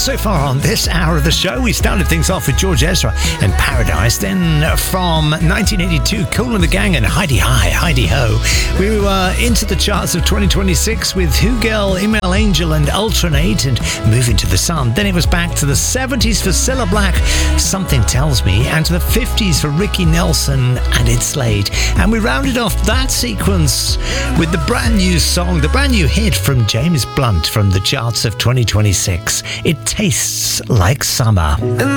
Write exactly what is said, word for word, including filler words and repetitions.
so far on this hour of the show, we started things off with George Ezra and Paradise. Then from nineteen eighty-two, Kool and the Gang and Heidi Hi, Heidi Ho. We were into the charts of twenty twenty-six with Who Girl, Email Angel and Alternate and Moving to the Sun. Then it was back to the seventies for Cilla Black, Something Tells Me, and to the fifties for Ricky Nelson and It's Slade. And we rounded off that sequence with the brand new song, the brand new hit from James Blunt from the charts of twenty twenty-six. It Tastes Like Summer.